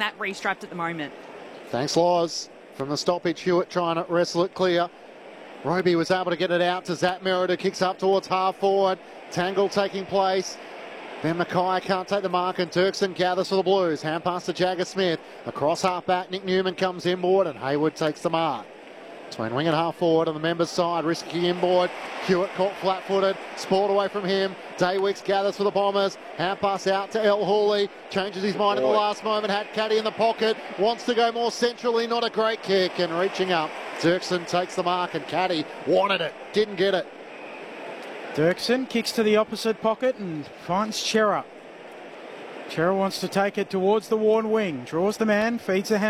that restrapped at the moment. Thanks, Loz. From the stoppage, Hewitt trying to wrestle it clear. Roby was able to get it out to Zach Merida, kicks up towards half forward. Tangle taking place. Ben Mackay can't take the mark, and Dirksen gathers for the Blues. Hand pass to Jagger Smith. Across half back, Nick Newman comes inboard, and Hayward takes the mark. Between wing and half forward on the members' side, risky inboard. Hewitt caught flat-footed, sport away from him. Daywicks gathers for the Bombers. Hand pass out to El Hooley. Changes his mind at the last moment. Had Caddy in the pocket. Wants to go more centrally. Not a great kick, and reaching up. Dirksen takes the mark, and Caddy wanted it. Didn't get it. Dirksen kicks to the opposite pocket and finds Chera. Chera wants to take it towards the worn wing. Draws the man, feeds the hand.